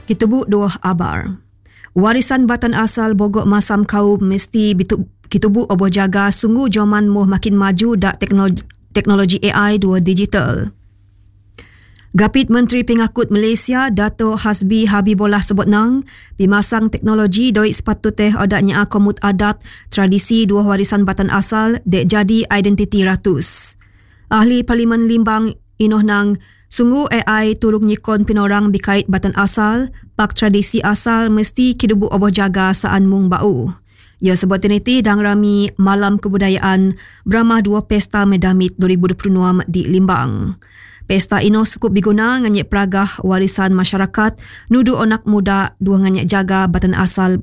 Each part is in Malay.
Kitubu dua abar. Warisan batan asal Bogor Masam Kaum mesti kitubu oboh jaga sungguh zaman moh makin maju dak teknologi AI dua digital. Gapit Menteri Pengakut Malaysia Dato' Hasbi Habibullah sebut nang pimasang teknologi doi sepatutnya odaknya komut adat tradisi dua warisan batan asal dek jadi identiti ratus. Ahli Parlimen Limbang inoh nang sungguh AI turung nyikon pinorang bikait batan asal, pak tradisi asal mesti kidubu oboh jaga saan mung bau. Ia sebut tiniti dang rami Malam Kebudayaan beramah dua pesta Medamit 2026 di Limbang. Pesta ino cukup diguna nganyek peragah warisan masyarakat, nudu anak muda dua nganyek jaga batan asal.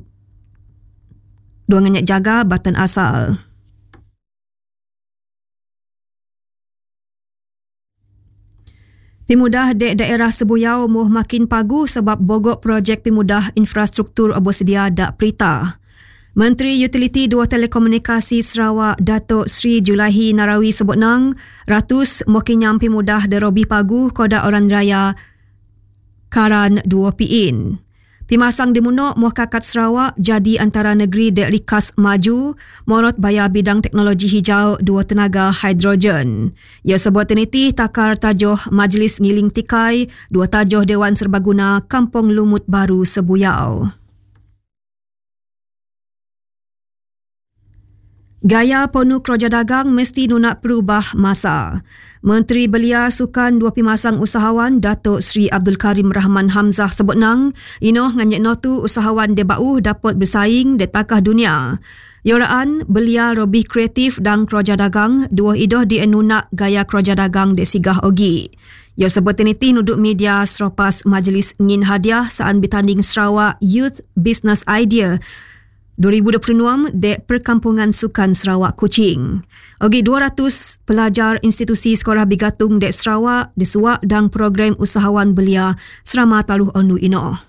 Pimudah dek daerah Sebuyau moh makin pagu sebab bogok projek pimudah infrastruktur oboh sedia dak perita. Menteri Utiliti Dua Telekomunikasi Sarawak Dato' Sri Julaihi Narawi sebut nang ratus mokin nyampi mudah derobi pagu koda orang raya Karan 2 Piin. Pimasang dimunok moh kakat Sarawak jadi antara negeri dek rikas maju morot bayar bidang teknologi hijau dua tenaga hidrogen. Ia sebut teniti takar tajuh Majlis Ngiling Tikai dua tajuh Dewan Serbaguna Kampung Lumut Baru Sebuyau. Gaya penuh keroja dagang mesti nunak perubah masa. Menteri Belia Sukan dua pimasang usahawan Dato' Sri Abdul Karim Rahman Hamzah sebut nang inoh nganyek notu usahawan debau dapat bersaing di takah dunia. Yoraan belia robih kreatif dan keroja dagang dua idoh di nunak gaya keroja dagang di sigah ogi. Ia sebut tiniti nuduk media seropas Majlis Ngin Hadiah saan bertanding Sarawak Youth Business Idea 2026 dek Perkampungan Sukan Sarawak Kuching. Ogi 200 pelajar institusi sekolah bigatung dek Sarawak disuak dan program usahawan belia serama taluh onu ino.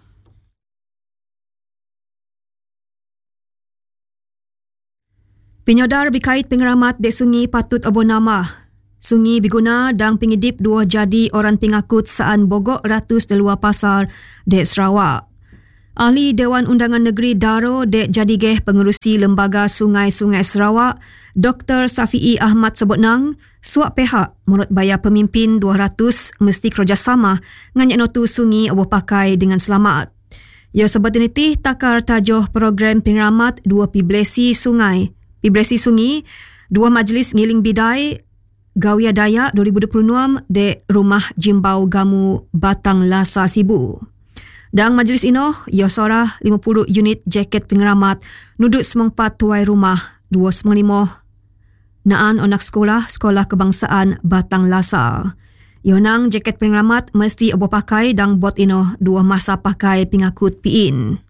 Penyodar bikait pengeramat dek sungi patut oboh nama. Sungi biguna dan pengidip dua jadi orang pengakut saan bogok ratus di luar pasar dek Sarawak. Ahli Dewan Undangan Negeri Daro dek jadigeh pengerusi Lembaga Sungai-Sungai Sarawak, Dr. Safi'i Ahmad sebut nang, suak pihak menurut bayar pemimpin 200 mesti kerjasama nganyek notu sungi oboh pakai dengan selamat. Ia sebut tinitih takar tajuh program pengeramat dua piblesi sungi, dua majlis ngiling bidai Gawia Dayak 2026 dek Rumah Jimbau Gamu Batang Lasa Sibu. Dan majlis ino, ia sorah 50 unit jaket pengeramat nuduk semangpat tuai rumah 295 naan anak sekolah kebangsaan Batang Lasa. Yonang jaket pengeramat mesti oboh pakai dan bot ino dua masa pakai pengakut piin.